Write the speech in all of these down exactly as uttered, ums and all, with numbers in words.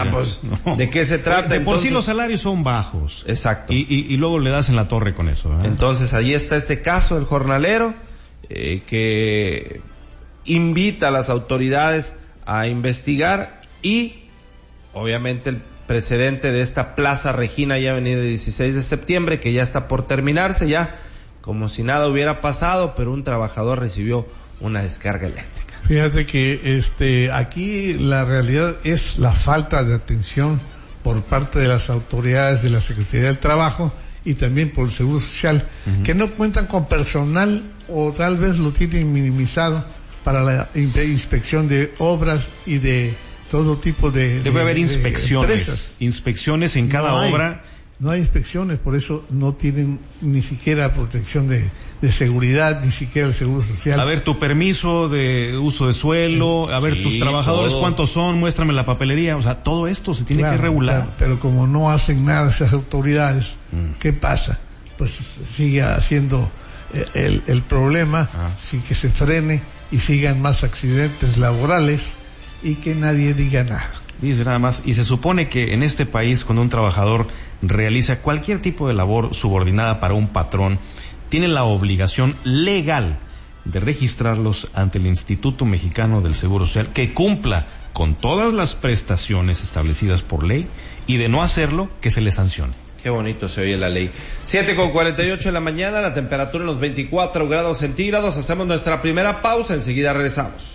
sea, pues, no. ¿De qué se trata? De por Entonces, sí los salarios son bajos. Exacto. Y, y, y luego le das en la torre con eso, ¿eh? Entonces, ahí está este caso del jornalero, eh, que invita a las autoridades a investigar y, obviamente, el precedente de esta Plaza Regina ya venía de dieciséis de septiembre, que ya está por terminarse, ya como si nada hubiera pasado, pero un trabajador recibió una descarga eléctrica. Fíjate que este aquí la realidad es la falta de atención por parte de las autoridades de la Secretaría del Trabajo y también por el Seguro Social, uh-huh. que no cuentan con personal o tal vez lo tienen minimizado para la inspección de obras y de todo tipo de Debe de, haber inspecciones, de empresas. inspecciones en cada no hay, obra. No hay inspecciones, por eso no tienen ni siquiera protección de, de seguridad, ni siquiera el Seguro Social. A ver, tu permiso de uso de suelo, a ver, sí, tus trabajadores, todo. ¿Cuántos son? Muéstrame la papelería, o sea, todo esto se tiene claro, que regular. Claro, pero como no hacen nada esas autoridades, mm. ¿qué pasa? Pues sigue haciendo el, el problema, ah. sin que se frene y sigan más accidentes laborales y que nadie diga nada. Dice nada más, y se supone que en este país cuando un trabajador realiza cualquier tipo de labor subordinada para un patrón, tiene la obligación legal de registrarlos ante el Instituto Mexicano del Seguro Social, que cumpla con todas las prestaciones establecidas por ley, y de no hacerlo, que se le sancione. Qué bonito se oye la ley. siete con cuarenta y ocho de la mañana, la temperatura en los veinticuatro grados centígrados. Hacemos nuestra primera pausa, enseguida regresamos.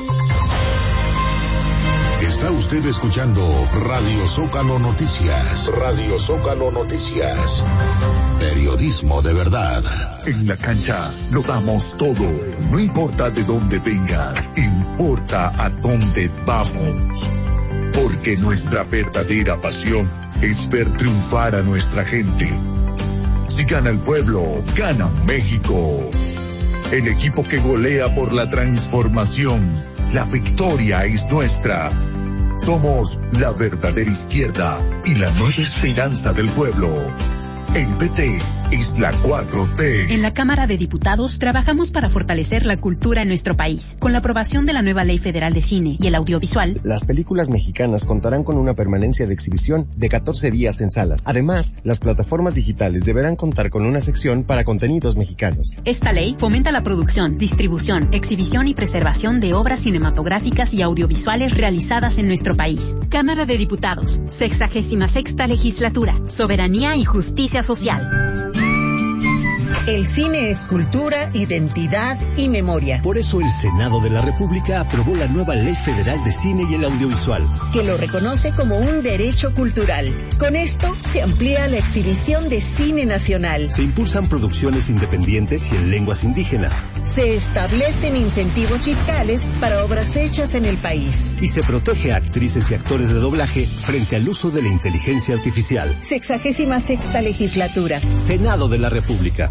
Está usted escuchando Radio Zócalo Noticias. Radio Zócalo Noticias. Periodismo de verdad. En la cancha lo damos todo. No importa de dónde vengas, importa a dónde vamos. Porque nuestra verdadera pasión es ver triunfar a nuestra gente. Si gana el pueblo, gana México. El equipo que golea por la transformación. La victoria es nuestra. Somos la verdadera izquierda y la nueva esperanza del pueblo. El P T es la cuatro T. En la Cámara de Diputados trabajamos para fortalecer la cultura en nuestro país. Con la aprobación de la nueva Ley Federal de Cine y el Audiovisual, las películas mexicanas contarán con una permanencia de exhibición de catorce días en salas. Además, las plataformas digitales deberán contar con una sección para contenidos mexicanos. Esta ley fomenta la producción, distribución, exhibición y preservación de obras cinematográficas y audiovisuales realizadas en nuestro país. Cámara de Diputados, sexagésima sexta legislatura, soberanía y justicia social. El cine es cultura, identidad y memoria. Por eso el Senado de la República aprobó la nueva Ley Federal de Cine y el Audiovisual, que lo reconoce como un derecho cultural. Con esto se amplía la exhibición de cine nacional. Se impulsan producciones independientes y en lenguas indígenas. Se establecen incentivos fiscales para obras hechas en el país. Y se protege a actrices y actores de doblaje frente al uso de la inteligencia artificial. Sexagésima sexta legislatura. Senado de la República.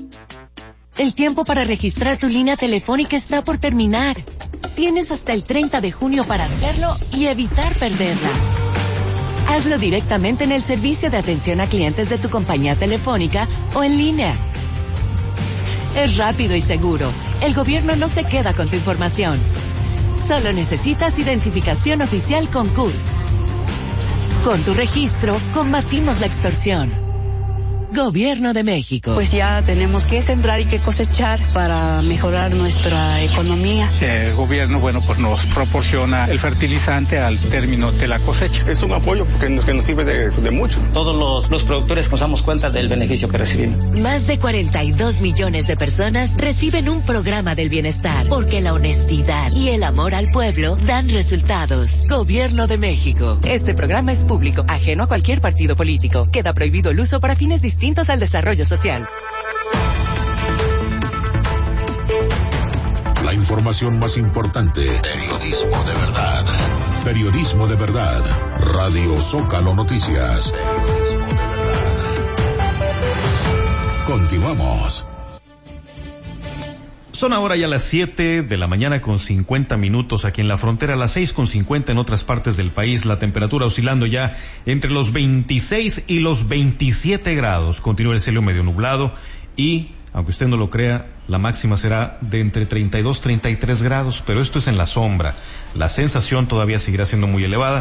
El tiempo para registrar tu línea telefónica está por terminar. Tienes hasta el treinta de junio para hacerlo y evitar perderla. Hazlo directamente en el servicio de atención a clientes de tu compañía telefónica o en línea. Es rápido y seguro. El gobierno no se queda con tu información. Solo necesitas identificación oficial con C U R. Con tu registro, combatimos la extorsión. Gobierno de México. Pues ya tenemos que sembrar y que cosechar para mejorar nuestra economía. El gobierno, bueno, pues nos proporciona el fertilizante al término de la cosecha. Es un apoyo porque nos, que nos sirve de, de mucho. Todos los, los productores nos damos cuenta del beneficio que recibimos. Más de cuarenta y dos millones de personas reciben un programa del bienestar, porque la honestidad y el amor al pueblo dan resultados. Gobierno de México. Este programa es público, ajeno a cualquier partido político. Queda prohibido el uso para fines distintos al desarrollo social. La información más importante. Periodismo de verdad. Periodismo de verdad. Radio Zócalo Noticias. Continuamos. Son ahora ya las siete de la mañana con cincuenta minutos aquí en la frontera, las seis con cincuenta en otras partes del país, la temperatura oscilando ya entre los veintiséis y los veintisiete grados. Continúa el cielo medio nublado y, aunque usted no lo crea, la máxima será de entre treinta y dos y treinta y tres grados, pero esto es en la sombra. La sensación todavía seguirá siendo muy elevada.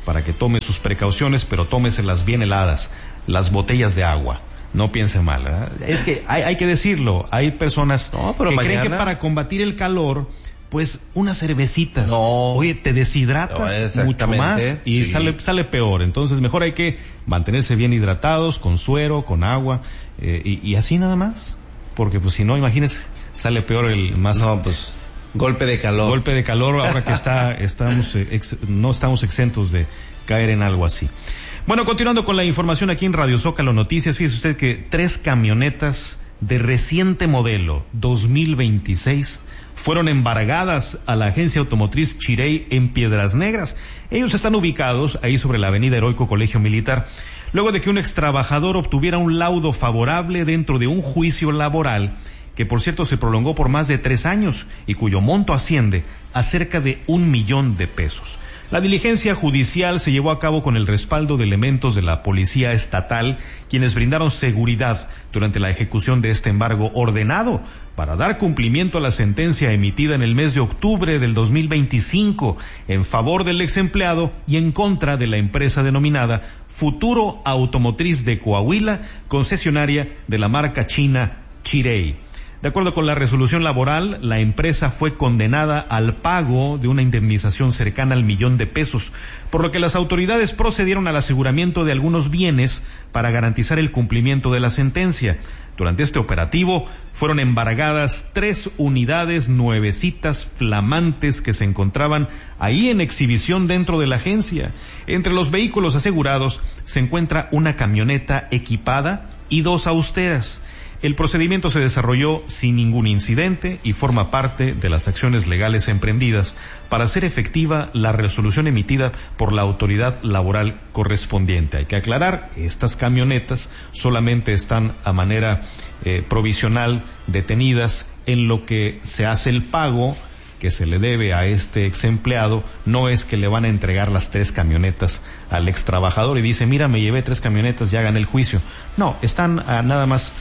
para que tome sus precauciones, pero tómeselas bien heladas, las botellas de agua. No piense mal, ¿verdad? Es que hay, hay que decirlo, hay personas no, pero que mañana... creen que para combatir el calor, pues unas cervecitas, no. Oye, te deshidratas no, mucho más y sí. sale sale peor. Entonces mejor hay que mantenerse bien hidratados, con suero, con agua, eh, y, y así nada más, porque pues si no, imagínese, sale peor el más... No, pues golpe de calor. Golpe de calor ahora que está estamos ex, no estamos exentos de caer en algo así. Bueno, continuando con la información aquí en Radio Zócalo Noticias, fíjese usted que tres camionetas de reciente modelo dos mil veintiséis fueron embargadas a la agencia automotriz Chirey en Piedras Negras. Ellos están ubicados ahí sobre la avenida Heroico Colegio Militar, luego de que un extrabajador obtuviera un laudo favorable dentro de un juicio laboral que por cierto se prolongó por más de tres años y cuyo monto asciende a cerca de un millón de pesos. La diligencia judicial se llevó a cabo con el respaldo de elementos de la Policía Estatal, quienes brindaron seguridad durante la ejecución de este embargo ordenado para dar cumplimiento a la sentencia emitida en el mes de octubre del dos mil veinticinco en favor del ex empleado y en contra de la empresa denominada Futuro Automotriz de Coahuila, concesionaria de la marca china Chirey. De acuerdo con la resolución laboral, la empresa fue condenada al pago de una indemnización cercana al millón de pesos, por lo que las autoridades procedieron al aseguramiento de algunos bienes para garantizar el cumplimiento de la sentencia. Durante este operativo fueron embargadas tres unidades nuevecitas flamantes que se encontraban ahí en exhibición dentro de la agencia. Entre los vehículos asegurados se encuentra una camioneta equipada y dos austeras. El procedimiento se desarrolló sin ningún incidente y forma parte de las acciones legales emprendidas para hacer efectiva la resolución emitida por la autoridad laboral correspondiente. Hay que aclarar, estas camionetas solamente están a manera eh, provisional detenidas en lo que se hace el pago que se le debe a este ex empleado. No es que le van a entregar las tres camionetas al ex trabajador y dice, mira, me llevé tres camionetas, ya gané el juicio. No, están a nada más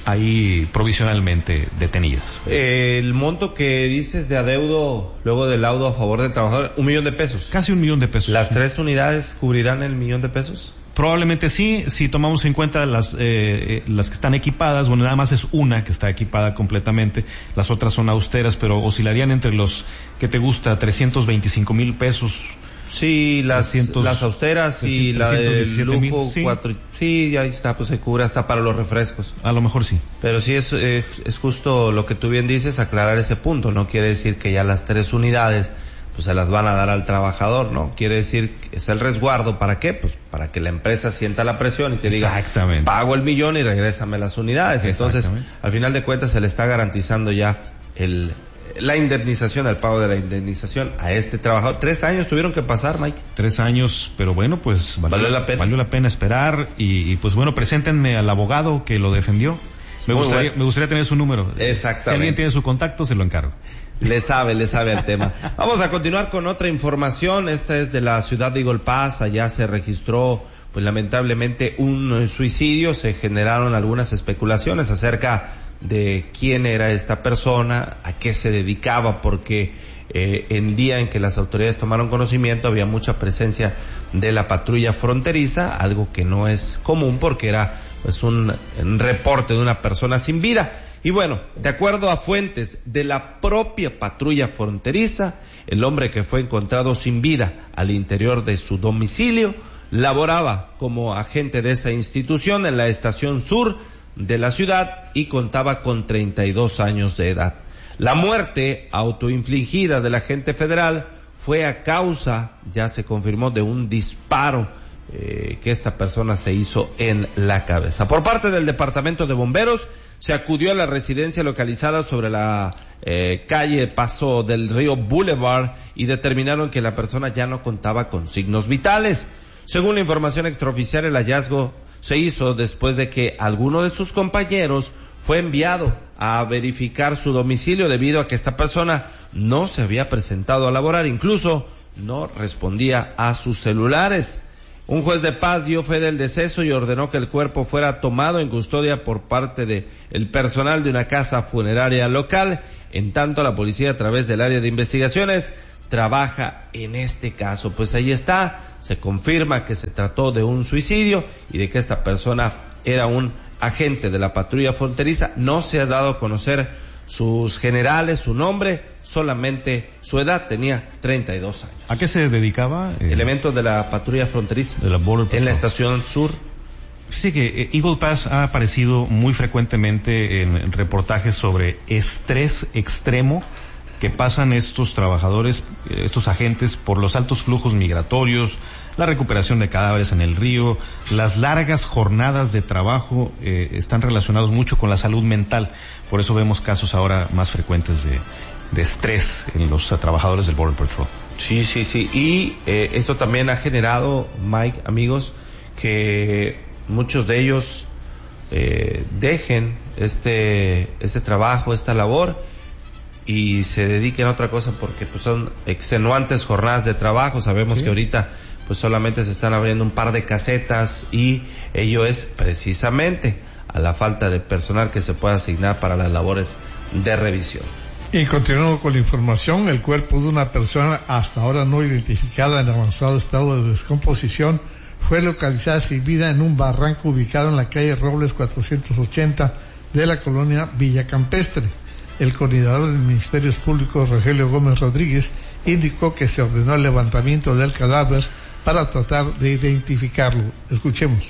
ahí provisionalmente detenidas. Eh, el monto que dices de adeudo luego del laudo a favor del trabajador, un millón de pesos. Casi un millón de pesos. ¿Las tres unidades cubrirán el millón de pesos? Probablemente sí, si tomamos en cuenta las eh, las que están equipadas. Bueno, nada más es una que está equipada completamente, las otras son austeras, pero oscilarían entre los, ¿qué te gusta? trescientos veinticinco mil pesos. Sí, las trescientos, las austeras y la del lujo, sí. Cuatro, sí, ahí está, pues se cubre hasta para los refrescos. A lo mejor sí. Pero sí es, es, es justo lo que tú bien dices, aclarar ese punto. No quiere decir que ya las tres unidades pues se las van a dar al trabajador, ¿no? Quiere decir que es el resguardo, ¿para qué? Pues para que la empresa sienta la presión y te diga, pago el millón y regrésame las unidades. Entonces, al final de cuentas se le está garantizando ya el la indemnización, el pago de la indemnización a este trabajador. Tres años tuvieron que pasar, Mike. Tres años, pero bueno, pues valió, valió la pena. Valió la pena esperar y, y pues bueno, preséntenme al abogado que lo defendió. Me gustaría, bueno. me gustaría tener su número. Exactamente. Si alguien tiene su contacto, se lo encargo. Le sabe, le sabe al tema. Vamos a continuar con otra información. Esta es de la ciudad de Eagle Pass. Allá se registró, pues lamentablemente, un suicidio. Se generaron algunas especulaciones acerca de quién era esta persona, a qué se dedicaba, porque eh, el día en que las autoridades tomaron conocimiento había mucha presencia de la patrulla fronteriza, algo que no es común porque era pues un, un reporte de una persona sin vida. Y bueno, de acuerdo a fuentes de la propia patrulla fronteriza, el hombre que fue encontrado sin vida al interior de su domicilio laboraba como agente de esa institución en la estación sur de la ciudad y contaba con treinta y dos años de edad. La muerte autoinfligida del agente federal fue a causa, ya se confirmó, de un disparo eh, que esta persona se hizo en la cabeza. Por parte del Departamento de Bomberos, se acudió a la residencia localizada sobre la eh, calle Paso del Río Boulevard y determinaron que la persona ya no contaba con signos vitales. Según la información extraoficial, el hallazgo se hizo después de que alguno de sus compañeros fue enviado a verificar su domicilio debido a que esta persona no se había presentado a laborar, incluso no respondía a sus celulares. Un juez de paz dio fe del deceso y ordenó que el cuerpo fuera tomado en custodia por parte de el personal de una casa funeraria local. En tanto, la policía, a través del área de investigaciones, trabaja en este caso. Pues ahí está, se confirma que se trató de un suicidio y de que esta persona era un agente de la patrulla fronteriza. No se ha dado a conocer sus generales, su nombre, solamente su edad, tenía treinta y dos años. ¿A qué se dedicaba? Eh, Elementos de la patrulla fronteriza de la Border Patrol. En la estación sur. Sí, que Eagle Pass ha aparecido muy frecuentemente en reportajes sobre estrés extremo que pasan estos trabajadores, estos agentes, por los altos flujos migratorios, la recuperación de cadáveres en el río, las largas jornadas de trabajo eh, están relacionados mucho con la salud mental. Por eso vemos casos ahora más frecuentes de, de estrés en los uh, trabajadores del Border Patrol. Sí, sí, sí. Y eh, esto también ha generado, Mike, amigos, que muchos de ellos eh, dejen este, este trabajo, esta labor, y se dediquen a otra cosa porque pues son extenuantes jornadas de trabajo. Sabemos sí. que ahorita pues solamente se están abriendo un par de casetas y ello es precisamente a la falta de personal que se pueda asignar para las labores de revisión. Y continuando con la información, el cuerpo de una persona hasta ahora no identificada en avanzado estado de descomposición fue localizada sin vida en un barranco ubicado en la calle Robles cuatrocientos ochenta de la colonia Villa Campestre. El coordinador de Ministerios Públicos, Rogelio Gómez Rodríguez, indicó que se ordenó el levantamiento del cadáver para tratar de identificarlo. Escuchemos.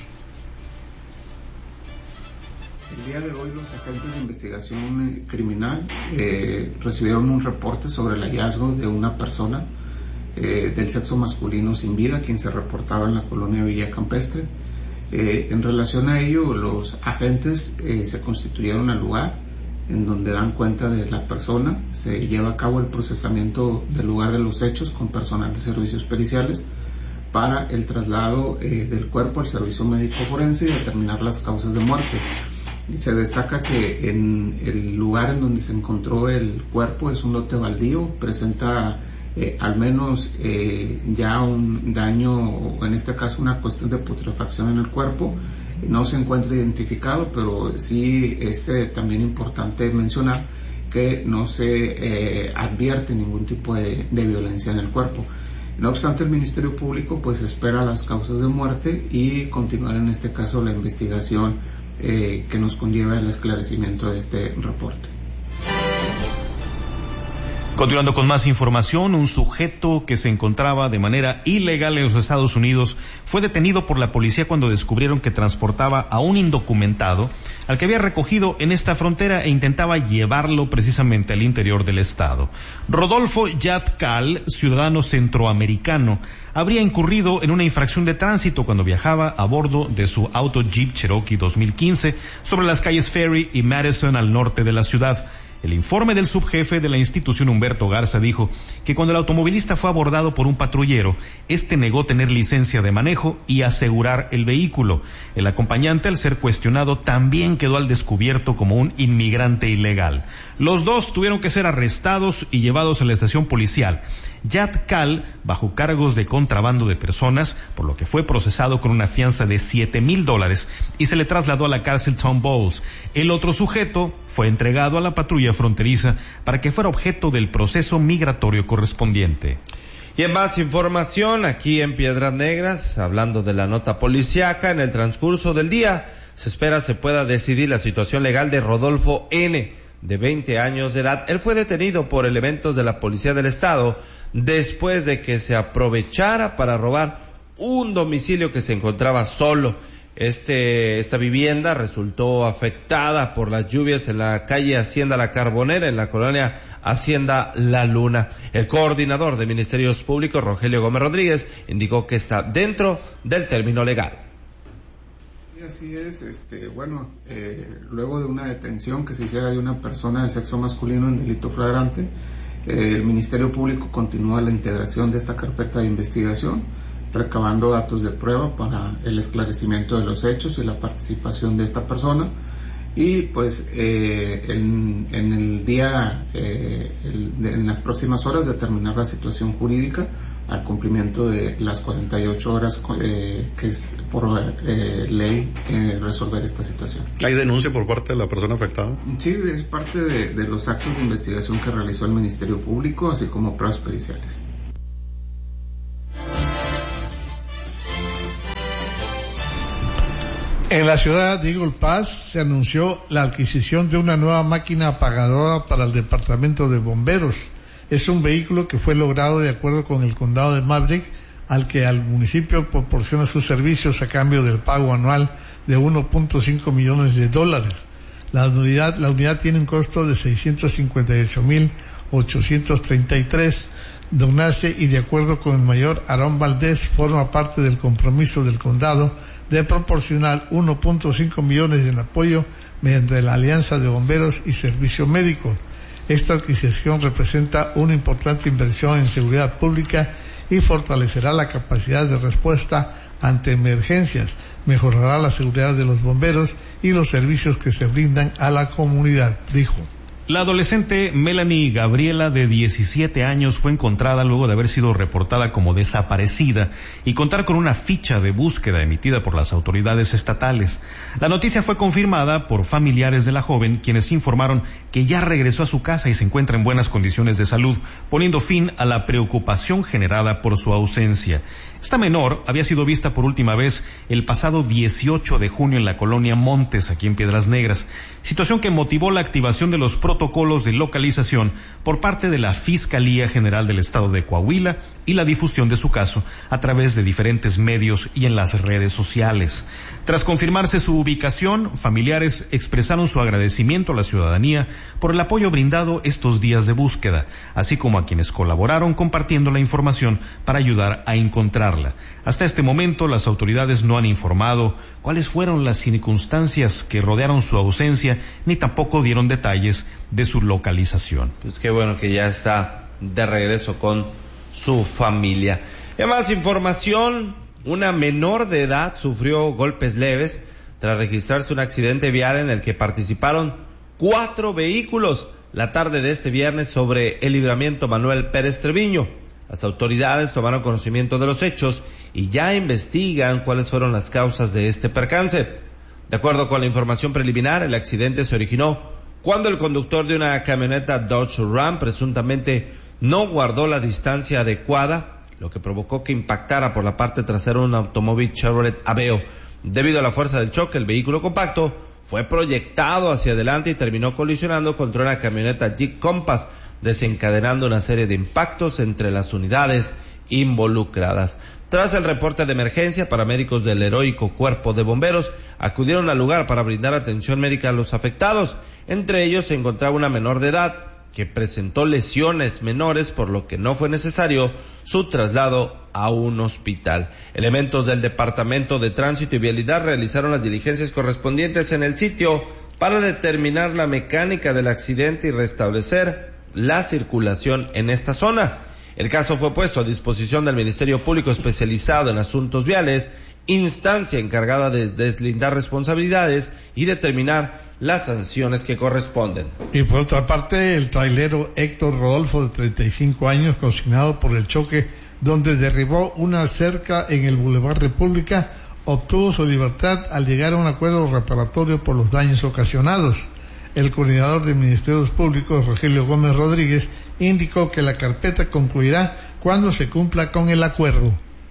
El día de hoy los agentes de investigación criminal eh, recibieron un reporte sobre el hallazgo de una persona eh, del sexo masculino sin vida, quien se reportaba en la colonia Villa Campestre. Eh, en relación a ello, los agentes eh, se constituyeron al lugar en donde dan cuenta de la persona. Se lleva a cabo el procesamiento del lugar de los hechos con personal de servicios periciales para el traslado eh, del cuerpo al servicio médico forense y determinar las causas de muerte. Y se destaca que en el lugar en donde se encontró el cuerpo es un lote baldío, presenta eh, al menos eh, ya un daño, o en este caso una cuestión de putrefacción en el cuerpo. No se encuentra identificado, pero sí es eh, también importante mencionar que no se eh, advierte ningún tipo de, de violencia en el cuerpo. No obstante, el Ministerio Público pues espera las causas de muerte y continuar en este caso la investigación eh, que nos conlleva el esclarecimiento de este reporte. Continuando con más información, un sujeto que se encontraba de manera ilegal en los Estados Unidos fue detenido por la policía cuando descubrieron que transportaba a un indocumentado al que había recogido en esta frontera e intentaba llevarlo precisamente al interior del estado. Rodolfo Yatcal, ciudadano centroamericano, habría incurrido en una infracción de tránsito cuando viajaba a bordo de su auto Jeep Cherokee dos mil quince sobre las calles Ferry y Madison al norte de la ciudad. El informe del subjefe de la institución, Humberto Garza, dijo que cuando el automovilista fue abordado por un patrullero, este negó tener licencia de manejo y asegurar el vehículo. El acompañante, al ser cuestionado, también quedó al descubierto como un inmigrante ilegal. Los dos tuvieron que ser arrestados y llevados a la estación policial. Yatcal, bajo cargos de contrabando de personas, por lo que fue procesado con una fianza de siete mil dólares y se le trasladó a la cárcel Tom Bowles. El otro sujeto fue entregado a la patrulla fronteriza para que fuera objeto del proceso migratorio correspondiente. Y en más información, aquí en Piedras Negras, hablando de la nota policiaca, en el transcurso del día se espera se pueda decidir la situación legal de Rodolfo N., de veinte años de edad. Él fue detenido por elementos de la Policía del Estado después de que se aprovechara para robar un domicilio que se encontraba solo. Este, esta vivienda resultó afectada por las lluvias en la calle Hacienda La Carbonera, en la colonia Hacienda La Luna. El coordinador de Ministerios Públicos, Rogelio Gómez Rodríguez, indicó que está dentro del término legal. Sí, así es. Este, bueno, eh, luego de una detención que se hiciera de una persona de sexo masculino en delito flagrante, eh, el Ministerio Público continúa la integración de esta carpeta de investigación, recabando datos de prueba para el esclarecimiento de los hechos y la participación de esta persona. Y pues eh, en, en el día, eh, el, en las próximas horas, determinar la situación jurídica al cumplimiento de las cuarenta y ocho horas eh, que es por eh, ley eh, resolver esta situación. ¿Hay denuncia por parte de la persona afectada? Sí, es parte de, de los actos de investigación que realizó el Ministerio Público, así como pruebas periciales. En la ciudad de Eagle Pass se anunció la adquisición de una nueva máquina apagadora para el departamento de bomberos. Es un vehículo que fue logrado de acuerdo con el condado de Maverick, al que al municipio proporciona sus servicios a cambio del pago anual de uno punto cinco millones de dólares. La unidad, la unidad tiene un costo de seiscientos cincuenta y ocho mil ochocientos treinta y tres. Don Nace, y de acuerdo con el mayor Aarón Valdés, forma parte del compromiso del condado de proporcionar uno punto cinco millones en apoyo mediante la Alianza de Bomberos y Servicio Médico. Esta adquisición representa una importante inversión en seguridad pública y fortalecerá la capacidad de respuesta ante emergencias, mejorará la seguridad de los bomberos y los servicios que se brindan a la comunidad, dijo. La adolescente Melanie Gabriela, de diecisiete años, fue encontrada luego de haber sido reportada como desaparecida y contar con una ficha de búsqueda emitida por las autoridades estatales. La noticia fue confirmada por familiares de la joven, quienes informaron que ya regresó a su casa y se encuentra en buenas condiciones de salud, poniendo fin a la preocupación generada por su ausencia. Esta menor había sido vista por última vez el pasado dieciocho de junio en la colonia Montes, aquí en Piedras Negras, situación que motivó la activación de los protocolos de localización por parte de la Fiscalía General del Estado de Coahuila y la difusión de su caso a través de diferentes medios y en las redes sociales. Tras confirmarse su ubicación, familiares expresaron su agradecimiento a la ciudadanía por el apoyo brindado estos días de búsqueda, así como a quienes colaboraron compartiendo la información para ayudar a encontrarla. Hasta este momento, las autoridades no han informado cuáles fueron las circunstancias que rodearon su ausencia, ni tampoco dieron detalles de su localización. Pues qué bueno que ya está de regreso con su familia. Y más información, una menor de edad sufrió golpes leves tras registrarse un accidente vial en el que participaron cuatro vehículos la tarde de este viernes sobre el libramiento Manuel Pérez Treviño. Las autoridades tomaron conocimiento de los hechos y ya investigan cuáles fueron las causas de este percance. De acuerdo con la información preliminar, el accidente se originó cuando el conductor de una camioneta Dodge Ram presuntamente no guardó la distancia adecuada, lo que provocó que impactara por la parte trasera un automóvil Chevrolet Aveo. Debido a la fuerza del choque, el vehículo compacto fue proyectado hacia adelante y terminó colisionando contra una camioneta Jeep Compass, desencadenando una serie de impactos entre las unidades involucradas. Tras el reporte de emergencia, paramédicos del heroico Cuerpo de Bomberos acudieron al lugar para brindar atención médica a los afectados. Entre ellos se encontraba una menor de edad que presentó lesiones menores, por lo que no fue necesario su traslado a un hospital. Elementos del Departamento de Tránsito y Vialidad realizaron las diligencias correspondientes en el sitio para determinar la mecánica del accidente y restablecer la circulación en esta zona. El caso fue puesto a disposición del Ministerio Público especializado en asuntos viales, instancia encargada de deslindar responsabilidades y determinar las sanciones que corresponden. Y por otra parte, el trailero Héctor Rodolfo, de treinta y cinco años, consignado por el choque donde derribó una cerca en el Boulevard República, obtuvo su libertad al llegar a un acuerdo reparatorio por los daños ocasionados. El coordinador de Ministerios Públicos, Rogelio Gómez Rodríguez, indicó que la carpeta concluirá cuando se cumpla con el acuerdo.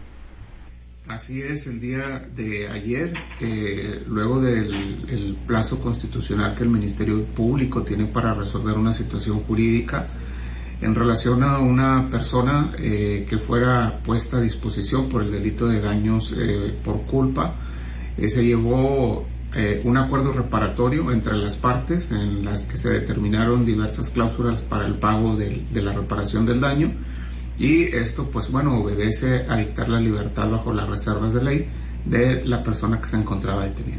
Así es, el día de ayer, eh, luego del el plazo constitucional que el Ministerio Público tiene para resolver una situación jurídica en relación a una persona eh, que fuera puesta a disposición por el delito de daños eh, por culpa, eh, se llevó Eh, un acuerdo reparatorio entre las partes en las que se determinaron diversas cláusulas para el pago de, de la reparación del daño, y esto pues bueno obedece a dictar la libertad bajo las reservas de ley de la persona que se encontraba detenida.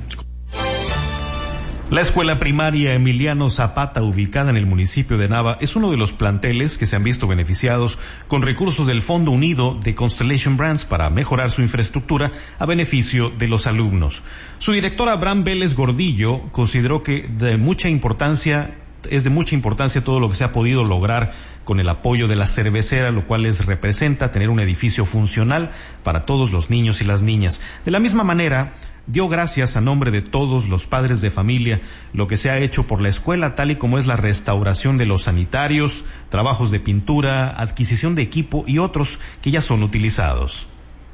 La escuela primaria Emiliano Zapata, ubicada en el municipio de Nava, es uno de los planteles que se han visto beneficiados con recursos del Fondo Unido de Constellation Brands para mejorar su infraestructura a beneficio de los alumnos. Su director Abraham Vélez Gordillo consideró que de mucha importancia es de mucha importancia todo lo que se ha podido lograr con el apoyo de la cervecera, lo cual les representa tener un edificio funcional para todos los niños y las niñas. De la misma manera, dio gracias a nombre de todos los padres de familia lo que se ha hecho por la escuela, tal y como es la restauración de los sanitarios, trabajos de pintura, adquisición de equipo y otros que ya son utilizados.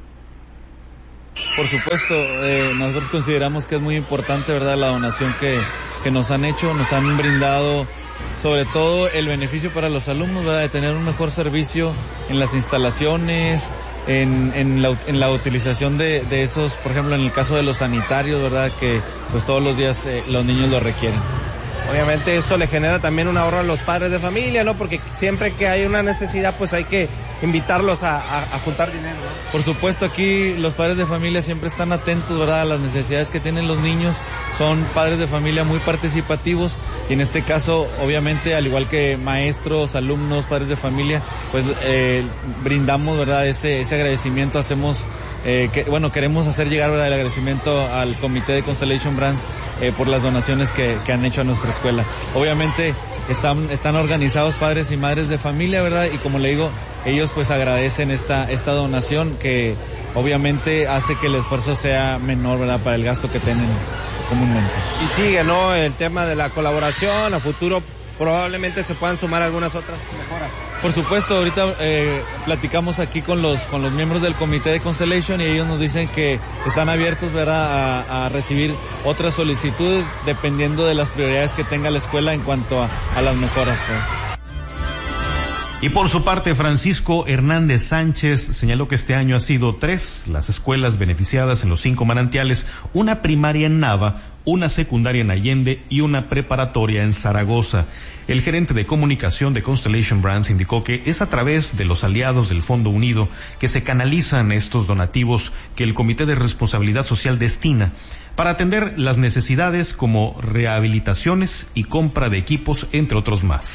Por supuesto, eh, nosotros consideramos que es muy importante, ¿verdad?, la donación que, que nos han hecho, nos han brindado sobre todo el beneficio para los alumnos, ¿verdad?, de tener un mejor servicio en las instalaciones, en, en, la, en la utilización de, de esos, por ejemplo, en el caso de los sanitarios, ¿verdad?, que pues todos los días eh, los niños lo requieren. Obviamente esto le genera también un ahorro a los padres de familia, ¿no? Porque siempre que hay una necesidad, pues hay que invitarlos a, a, a juntar dinero, ¿no? Por supuesto, aquí los padres de familia siempre están atentos, ¿verdad?, a las necesidades que tienen los niños. Son padres de familia muy participativos y en este caso, obviamente, al igual que maestros, alumnos, padres de familia, pues eh, brindamos, ¿verdad?, ese, ese agradecimiento, hacemos, eh, que, bueno, queremos hacer llegar, ¿verdad?, el agradecimiento al comité de Constellation Brands eh, por las donaciones que, que han hecho a nuestra escuela. Obviamente están, están organizados padres y madres de familia, ¿verdad? Y como le digo, ellos pues agradecen esta, esta donación que obviamente hace que el esfuerzo sea menor, ¿verdad?, para el gasto que tienen comúnmente. Y sigue, ¿no?, el tema de la colaboración, a futuro probablemente se puedan sumar algunas otras mejoras. Por supuesto, ahorita eh, platicamos aquí con los con los miembros del comité de Constellation y ellos nos dicen que están abiertos, ¿verdad?, a, a recibir otras solicitudes dependiendo de las prioridades que tenga la escuela en cuanto a, a las mejoras, ¿no? Y por su parte, Francisco Hernández Sánchez señaló que este año ha sido tres las escuelas beneficiadas en los cinco manantiales, una primaria en Nava, una secundaria en Allende y una preparatoria en Zaragoza. El gerente de comunicación de Constellation Brands indicó que es a través de los aliados del Fondo Unido que se canalizan estos donativos que el Comité de Responsabilidad Social destina para atender las necesidades como rehabilitaciones y compra de equipos, entre otros más.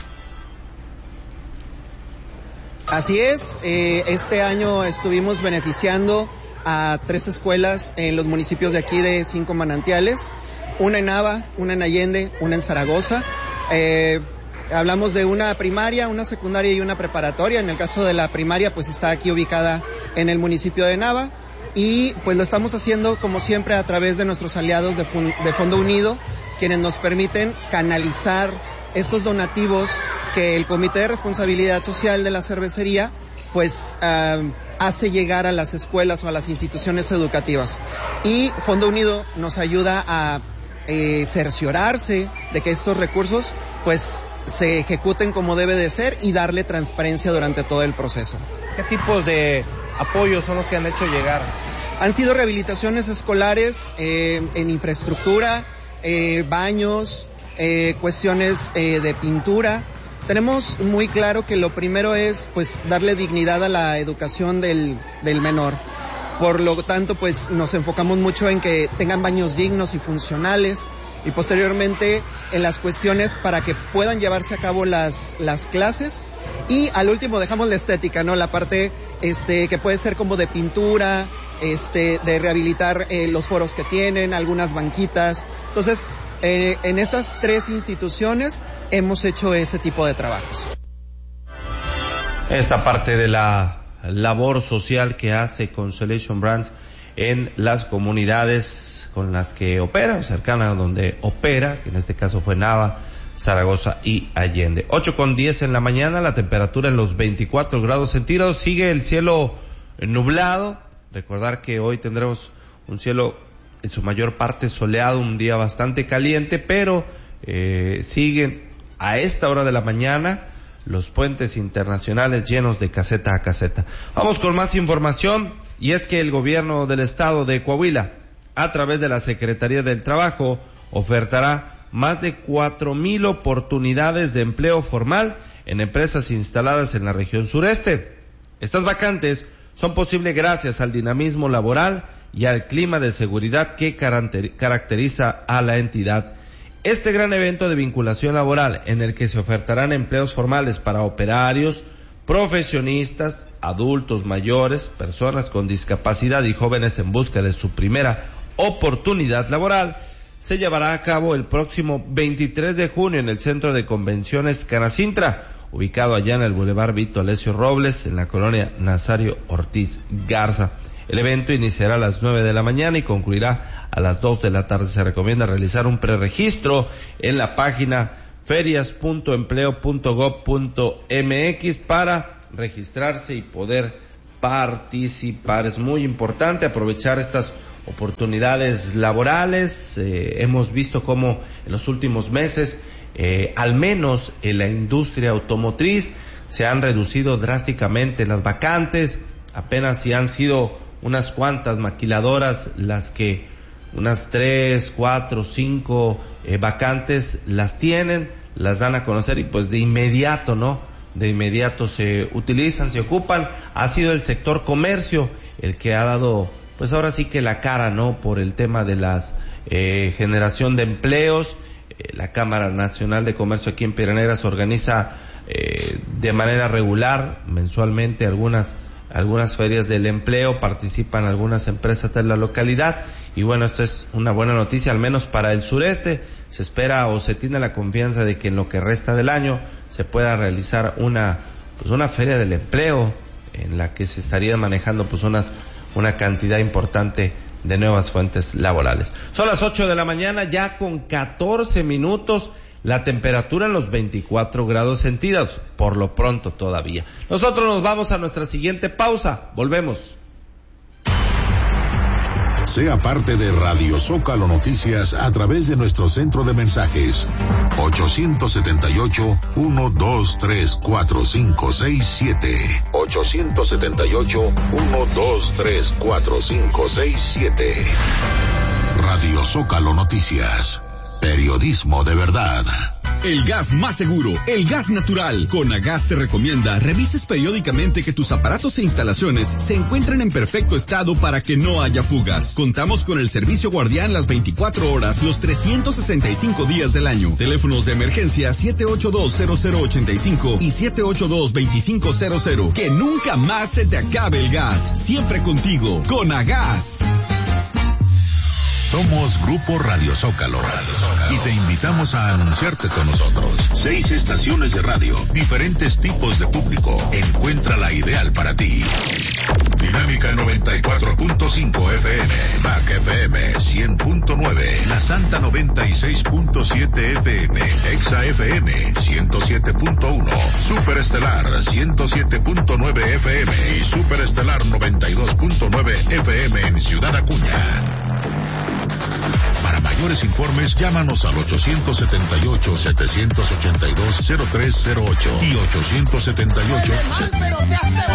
Así es, eh, este año estuvimos beneficiando a tres escuelas en los municipios de aquí de Cinco Manantiales, una en Nava, una en Allende, una en Zaragoza. Eh, hablamos de una primaria, una secundaria y una preparatoria. En el caso de la primaria, pues está aquí ubicada en el municipio de Nava y pues lo estamos haciendo como siempre a través de nuestros aliados de, Fun- de Fondo Unido, quienes nos permiten canalizar estos donativos que el Comité de Responsabilidad Social de la Cervecería pues uh, hace llegar a las escuelas o a las instituciones educativas. Y Fondo Unido nos ayuda a eh, cerciorarse de que estos recursos pues se ejecuten como debe de ser y darle transparencia durante todo el proceso. ¿Qué tipos de apoyos son los que han hecho llegar? Han sido rehabilitaciones escolares eh, en infraestructura, eh, baños, Eh, cuestiones eh, de pintura. Tenemos muy claro que lo primero es pues darle dignidad a la educación del, del menor. Por lo tanto, pues nos enfocamos mucho en que tengan baños dignos y funcionales y posteriormente en las cuestiones para que puedan llevarse a cabo las, las clases. Y al último dejamos la estética, ¿no? La parte este que puede ser como de pintura, este de rehabilitar eh, los foros que tienen, algunas banquitas. Entonces, Eh, en estas tres instituciones hemos hecho ese tipo de trabajos. Esta parte de la labor social que hace Constellation Brands en las comunidades con las que opera, o cercanas a donde opera, que en este caso fue Nava, Zaragoza y Allende. ocho con diez en la mañana, la temperatura en los veinticuatro grados centígrados, sigue el cielo nublado. Recordar que hoy tendremos un cielo en su mayor parte soleado, un día bastante caliente, pero eh, siguen a esta hora de la mañana los puentes internacionales llenos de caseta a caseta. Vamos con más información, y es que el gobierno del estado de Coahuila, a través de la Secretaría del Trabajo, ofertará más de cuatro mil oportunidades de empleo formal en empresas instaladas en la región sureste. Estas vacantes son posibles gracias al dinamismo laboral y al clima de seguridad que caracteriza a la entidad. Este gran evento de vinculación laboral, en el que se ofertarán empleos formales para operarios, profesionistas, adultos mayores, personas con discapacidad y jóvenes en busca de su primera oportunidad laboral, se llevará a cabo el próximo veintitrés de junio en el Centro de Convenciones Canacintra, ubicado allá en el Boulevard Vito Alessio Robles, en la colonia Nazario Ortiz Garza. El evento iniciará a las nueve de la mañana y concluirá a las dos de la tarde. Se recomienda realizar un preregistro en la página ferias punto empleo punto gob punto mx para registrarse y poder participar. Es muy importante aprovechar estas oportunidades laborales. Eh, hemos visto cómo en los últimos meses, eh, al menos en la industria automotriz, se han reducido drásticamente las vacantes. Apenas si han sido unas cuantas maquiladoras las que unas tres, cuatro, cinco eh, vacantes las tienen, las dan a conocer y pues de inmediato, ¿no? De inmediato se utilizan, se ocupan. Ha sido el sector comercio el que ha dado, pues ahora sí que la cara, ¿no? Por el tema de las eh, generación de empleos. Eh, la Cámara Nacional de Comercio aquí en Piedras Negras organiza eh, de manera regular, mensualmente, algunas algunas ferias del empleo, participan algunas empresas de la localidad y bueno, esto es una buena noticia, al menos para el sureste. Se espera o se tiene la confianza de que en lo que resta del año se pueda realizar una pues una feria del empleo en la que se estaría manejando pues unas una cantidad importante de nuevas fuentes laborales. Son las ocho de la mañana, ya con catorce minutos. La temperatura en los veinticuatro grados centígrados, por lo pronto todavía. Nosotros nos vamos a nuestra siguiente pausa. Volvemos. Sea parte de Radio Zócalo Noticias a través de nuestro centro de mensajes. ocho siete ocho, uno dos tres, cuatro cinco seis siete. ocho siete ocho, uno dos tres, cuatro cinco seis siete. Radio Zócalo Noticias. Periodismo de verdad. El gas más seguro, el gas natural. Conagas te recomienda revises periódicamente que tus aparatos e instalaciones se encuentren en perfecto estado para que no haya fugas. Contamos con el servicio guardián las veinticuatro horas, los trescientos sesenta y cinco días del año. Teléfonos de emergencia siete ocho dos, cero cero ocho cinco y siete ocho dos, dos cinco cero cero. Que nunca más se te acabe el gas. Siempre contigo. Conagas. Somos Grupo Radio Zócalo, Radio Zócalo y te invitamos a anunciarte con nosotros. Seis estaciones de radio, diferentes tipos de público. Encuentra la ideal para ti. Dinámica noventa y cuatro punto cinco F M, M A C F M cien punto nueve, La Santa noventa y seis punto siete F M, Exa F M ciento siete punto uno, Superestelar ciento siete punto nueve F M y Superestelar noventa y dos punto nueve F M en Ciudad Acuña. Para mayores informes, llámanos al ocho siete ocho, siete ocho dos, cero tres cero ocho y ocho siete ocho.